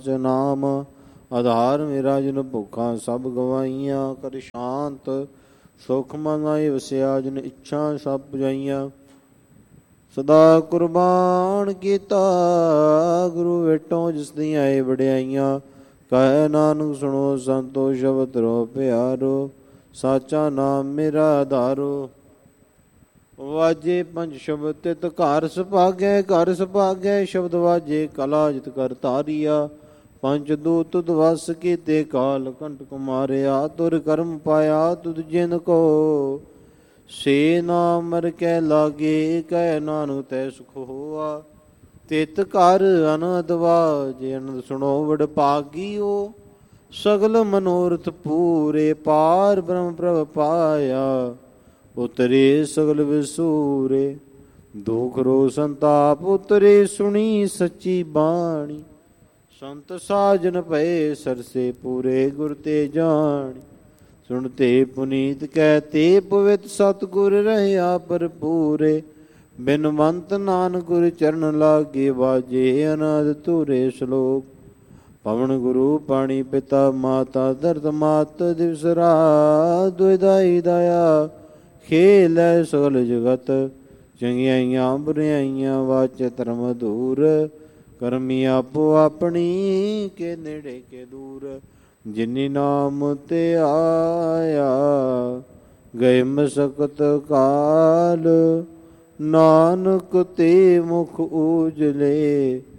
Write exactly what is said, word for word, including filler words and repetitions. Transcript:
ਨਾਮ ਆਧਾਰ ਮੇਰਾ ਜਿਨ ਭੁੱਖਾਂ ਸਭ ਗਵਾਈਆਂ। ਕਰ ਸ਼ਾਂਤ ਸੁਖ ਮਨ ਆਏ ਵਸਿਆ ਜਿਨ ਇੱਛਾ ਸਭ ਪੁਜਾਈਆਂ। ਸਦਾ ਕੁਰਬਾਨ ਕੀਤਾ ਗੁਰੂ ਵੇਟੋਂ ਜਿਸ ਦੀਆਂ ਆਏ ਵਡਿਆਈਆਂ। ਕਹਿ ਨਾਨਕ ਸੁਣੋ ਸੰਤੋ ਸ਼ਬਦ ਰੋ ਪਿਆਰੋ ਸਾਚਾ ਨਾਮ ਮੇਰਾ ਆਧਾਰੋ। ਵਾਜੇ ਪੰਜ ਸ਼ਬਦ ਤਿਤ ਘਰ ਸੁਭਾਗੈ ਘਰ ਸੁਭਾਗੈ ਸ਼ਬਦ ਵਾਜੇ ਕਲਾ ਜਿਤ ਕਰ ਧਾਰੀਆ। ਪੰਜ ਦੂਤ ਤੁਧ ਵਸ ਕੀਤੇ ਕਾਲ ਕੰਟਕ ਮਾਰਿਆ। ਤੁਰ ਕਰਮ ਪਾਇਆ ਤੁਧ ਜਿਨ ਕੋ ਸੇ ਨਾਮ ਮਰ ਕੇ ਲਾਗੇ। ਕਹਿ ਨਾਨਕ ਤੈ ਸੁਖ ਹੋਆ ਤਿਤ ਘਰ ਅਨੰਦ ਵਾਜੇ। ਅਨੰਦ ਸੁਣੋ ਵਡ ਭਾਗੀਓ ਸਗਲ ਮਨੋਰਥ ਪੂਰੇ। ਪਾਰ ਬ੍ਰਹਮ ਪ੍ਰਭ ਪਾਇਆ ਉਤਰੇ ਸਗਲ ਵਿਸੂਰੇ। ਦੁਖ ਰੋ ਸੰਤਾਪ ਉਤਰੇ ਸੁਣੀ ਸੱਚੀ ਬਾਣੀ। ਸੰਤ ਸਾਜਨ ਭਏ ਸਰਸੇ ਪੂਰੇ ਗੁਰ ਤੇ ਜਾਣੀ। ਸੁਣਤੇ ਪੁਨੀਤ ਕਹਿਤੇ ਪਵਿੱਤ ਸਤਿਗੁਰ ਰਹਿਆ ਭਰਪੂਰੇ। ਬਿਨਵੰਤ ਨਾਨਕ ਗੁਰ ਚਰਨ ਲਾਗੇ ਵਾਜੇ ਅਨਾਦ ਧੂਰੇ ਸ਼ਲੋਕ। ਪਵਨ ਗੁਰੂ ਪਾਣੀ ਪਿਤਾ ਮਾਤਾ ਦਰਦ ਮਾਤ ਦਿਵਸ ਰਾਤ। ਦੁਇਦਾਈ ਦਇਆ ਖੇਲੈ ਸਗਲ ਜਗਤ ਚੰਗਿਆਈਆਂ ਬੁਰਿਆਈਆਂ ਵਾਚੈ ਧਰਮ ਦੂਰ। ਕਰਮੀ ਆਪੋ ਆਪਣੀ ਕੇ ਨੇੜੇ ਕੇ ਦੂਰ। ਜਿਨੀ ਨਾਮ ਤੇ ਆਇਆ ਗਏ ਮਸਕਤ ਕਾਲ। ਨਾਨਕ ਤੇ ਮੁਖ ਉਜਲੇ